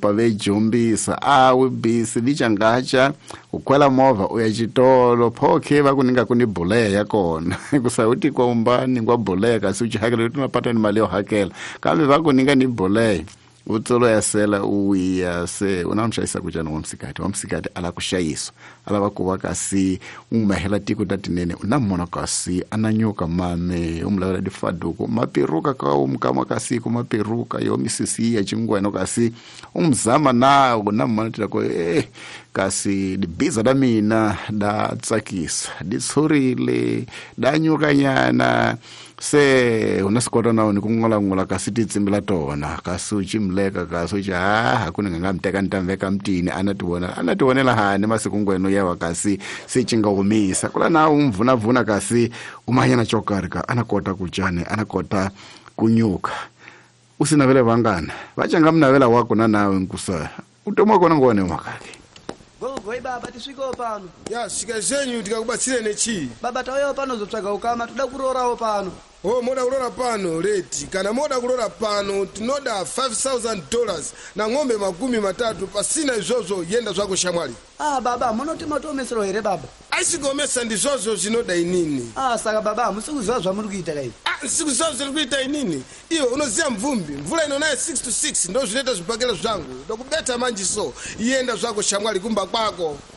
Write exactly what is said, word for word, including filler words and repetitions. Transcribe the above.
madoroba vejombisa awe busy lichangacha ukwela mova uya chitolo phokhe vakuninga kuni buleya kona kusauti kwa umbani ngwa buleya kasi uchihakela tunapata ni mali yo hakela kambe vakuninga ni buleya utsolo yasela uya se unamshayisa kujana wamsikati wamsikati ala kushayiswa ala vakuva kasi umahela tiko tatinene unamona kasi ananyuka mame umlawela difaduko mapiruka ka umkama kasi kumapiruka yo misisi ya chingweno kasi umzama na unamona tiko eh kasi dibiza da mina da tsakisa ditsurile da nyuka nyana se unasikota nawo nikungola ngola kasi titsimbila tona kasi uchimleka kasi uchi ah hakuna ngamteka ntamveka mtini anatiwona anatiwonela hani masikungweno yawa kasi sichinga umisa kula na umvuna vuna kasi umanyana chokarika anakota kujane anakota kunyuka usina vele vangana vachanga mnavela wako na nawe nkusa utomwa kona ngone wakati Goi baba tiswiko pano. Ya shika zenyu tikakubatsire nechi. Baba tayo pano zotsvaga ukama tuda kurorawo pano. Oh moda kurora pano leti kana moda kurora pano tinoda five thousand dollars na ng'ombe makumi matatu pasina izvozvo yenda zvako shamwari. Ah baba munoti matomesero here baba. Aisigomesa ndizvozvo zvinoda inini. Ah saka baba musikuziva zvamuri kuita kai. Ah sikuziva zviri kuita inini. Iyo unoziva mvumbi mvula inonaye six to six ndo zvinoita zvibhakela zvangu ndokubeta manje so yenda zvako shamwari kumba kwako.